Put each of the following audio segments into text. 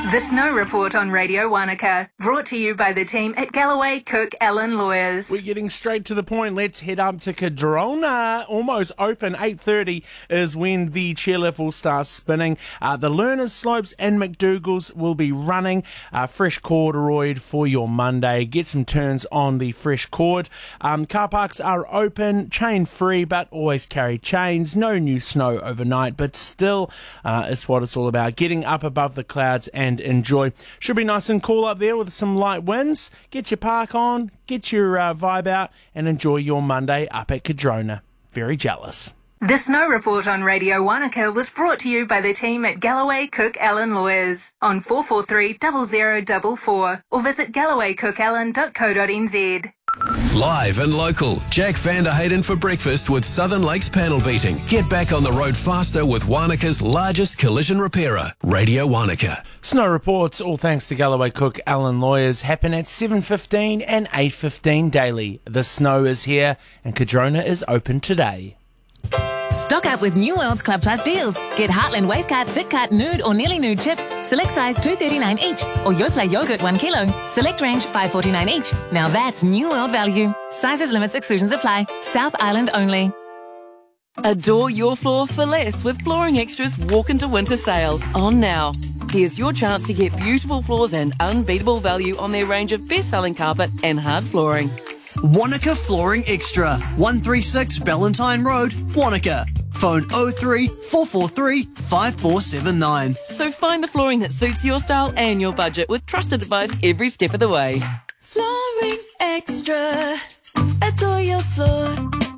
The Snow Report on Radio Wanaka, brought to you by the team at Galloway Cook Allen Lawyers. We're getting straight to the point. Let's head up to Cardrona. Almost open. 8:30 is when the chairlift will start spinning. The Learners Slopes and McDougall's will be running. Fresh corduroy for your Monday. Get some turns on the fresh cord. Car parks are open, chain free, but always carry chains. No new snow overnight, but still, it's what it's all about. Getting up above the clouds and enjoy. Should be nice and cool up there with some light winds. Get your park on, get your vibe out, and enjoy your Monday up at Cardrona. Very jealous. The Snow Report on Radio Wanaka was brought to you by the team at Galloway Cook Allen Lawyers on 443-0044 or visit gallowaycookallen.co.nz. Live and local, Jack van der Hayden for breakfast with Southern Lakes Panel Beating. Get back on the road faster with Wanaka's largest collision repairer, Radio Wanaka. Snow reports, all thanks to Galloway Cook Allen Lawyers, happen at 7:15 and 8:15 daily. The snow is here and Cardrona is open today. Stock up with New World's Club Plus deals. Get Heartland Wave Cut, Thick Cut, Nude or Nearly Nude chips, select size $2.39 each. Or Yoplait yogurt 1 kilo, select range $5.49 each. Now that's New World value. Sizes, limits, exclusions apply. South Island only. Adore your floor for less with Flooring Extra's Walk into Winter sale. On now. Here's your chance to get beautiful floors and unbeatable value on their range of best-selling carpet and hard flooring. Wanaka Flooring Extra, 136 Ballantyne Road, Wanaka. Phone 03 443 5479. So find the flooring that suits your style and your budget with trusted advice every step of the way. Flooring Extra. Adore your floor.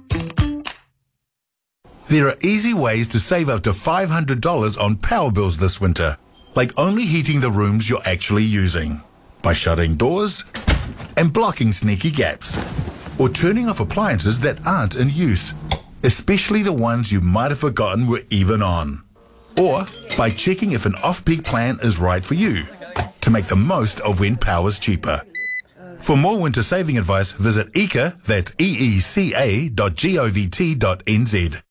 There are easy ways to save up to $500 on power bills this winter, like only heating the rooms you're actually using, by shutting doors and blocking sneaky gaps, or turning off appliances that aren't in use, especially the ones you might have forgotten were even on, or by checking if an off-peak plan is right for you, to make the most of when power's cheaper. For more winter saving advice, visit EECA, that's eeca.govt.nz.